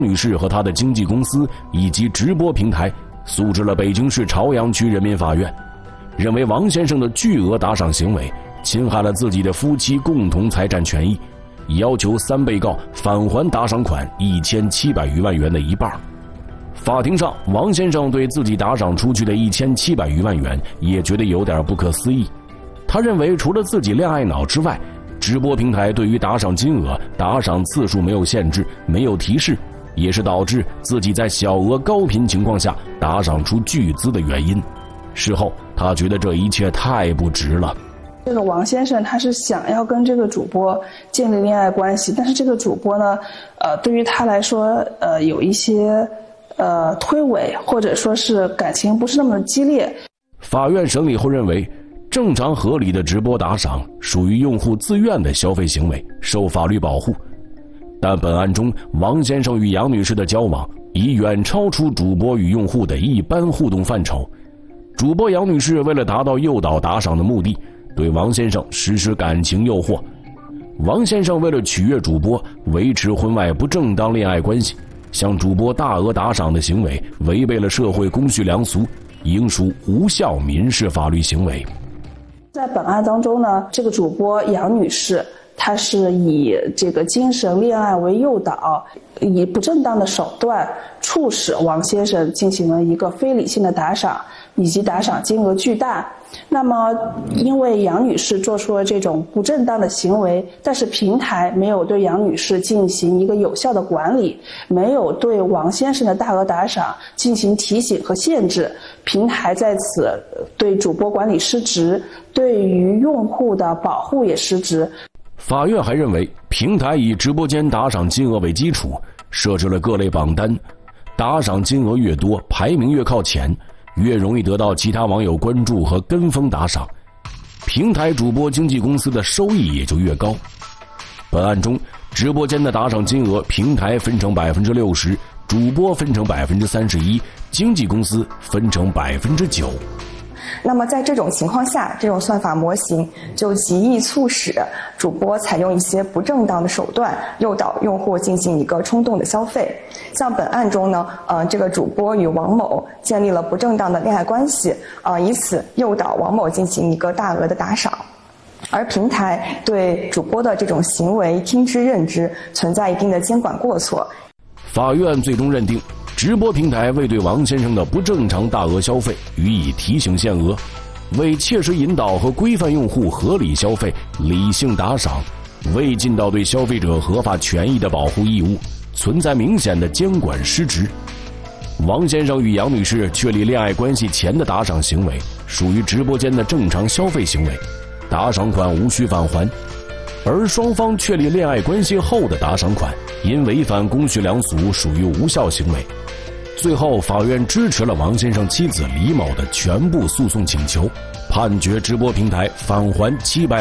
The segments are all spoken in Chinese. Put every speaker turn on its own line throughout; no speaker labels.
女士和她的经纪公司以及直播平台诉至了北京市朝阳区人民法院，认为王先生的巨额打赏行为侵害了自己的夫妻共同财产权益，要求3被告返还打赏款1700余万元的一半。法庭上，王先生对自己打赏出去的1700余万元也觉得有点不可思议。他认为除了自己恋爱脑之外，直播平台对于打赏金额、打赏次数没有限制，没有提示，也是导致自己在小额高频情况下打赏出巨资的原因。事后他觉得这一切太不值了。
这个王先生他是想要跟这个主播建立恋爱关系，但是这个主播呢，对于他来说，有一些推诿，或者说是感情不是那么激烈。
法院审理后认为，正常合理的直播打赏属于用户自愿的消费行为，受法律保护。但本案中，王先生与杨女士的交往已远超出主播与用户的一般互动范畴。主播杨女士为了达到诱导打赏的目的，对王先生实施感情诱惑。王先生为了取悦主播，维持婚外不正当恋爱关系，向主播大额打赏的行为违背了社会公序良俗，应属无效民事法律行为。
在本案当中呢，这个主播杨女士，她是以这个精神恋爱为诱导，以不正当的手段促使王先生进行了一个非理性的打赏，以及打赏金额巨大。那么因为杨女士做出了这种不正当的行为，但是平台没有对杨女士进行一个有效的管理，没有对王先生的大额打赏进行提醒和限制，平台在此对主播管理失职，对于用户的保护也失职。
法院还认为，平台以直播间打赏金额为基础，设置了各类榜单，打赏金额越多，排名越靠前，越容易得到其他网友关注和跟风打赏，平台主播经纪公司的收益也就越高。本案中，直播间的打赏金额，平台分成60%，主播分成31%，经纪公司分成9%。
那么在这种情况下，这种算法模型就极易促使主播采用一些不正当的手段，诱导用户进行一个冲动的消费。像本案中呢，这个主播与王某建立了不正当的恋爱关系，以此诱导王某进行一个大额的打赏。而平台对主播的这种行为听之任之，存在一定的监管过错。
法院最终认定，直播平台未对王先生的不正常大额消费予以提醒限额，为切实引导和规范用户合理消费、理性打赏，未尽到对消费者合法权益的保护义务，存在明显的监管失职。王先生与杨女士确立恋爱关系前的打赏行为属于直播间的正常消费行为，打赏款无需返还。而双方确立恋爱关系后的打赏款因违反公序良俗属于无效行为。最后，法院支持了王先生妻子李某的全部诉讼请求，判决直播平台返还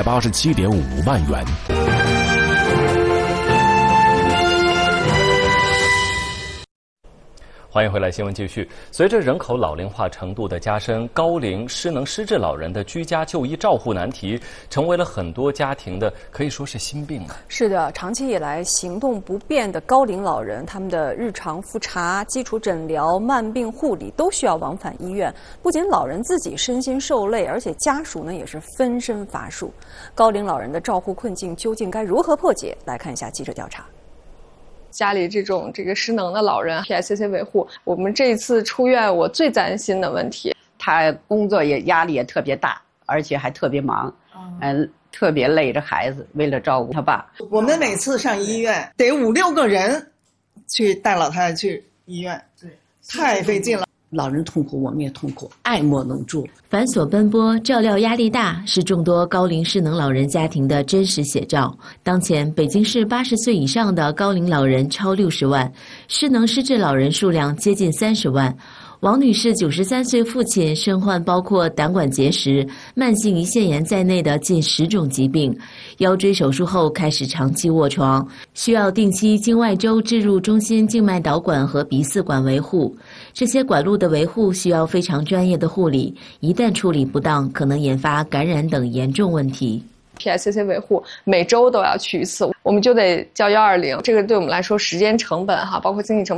787.5万元。
欢迎回来，新闻继续。随着人口老龄化程度的加深，高龄失能失智老人的居家就医照护难题，成为了很多家庭的可以说是心病啊。
是的，长期以来行动不便的高龄老人，他们的日常复查、基础诊疗、慢病护理都需要往返医院。不仅老人自己身心受累，而且家属呢也是分身乏术。高龄老人的照护困境究竟该如何破解？来看一下记者调查。
家里这个失能的老人 PSCC 维护，我们这一次出院我最担心的问题，
他工作压力也特别大，而且还特别忙，特别累着孩子，为了照顾他爸。
我们每次上医院得5、6个人去带老太太去医院，对，太费劲了。
老人痛苦，我们也痛苦，爱莫能助。
繁琐奔波，照料压力大，是众多高龄失能老人家庭的真实写照。当前，北京市80岁以上的高龄老人超60万，失能失智老人数量接近30万。王女士93岁父亲身患包括胆管结石、慢性胰腺炎在内的近10种疾病，腰椎手术后开始长期卧床，需要定期经外周置入中心静脉导管和鼻饲管维护。这些管路的维护需要非常专业的护理，一旦处理不当，可能引发感染等严重问题。
PSCC 维护每周都要去一次，我们就得叫120，这个对我们来说时间成本包括经济成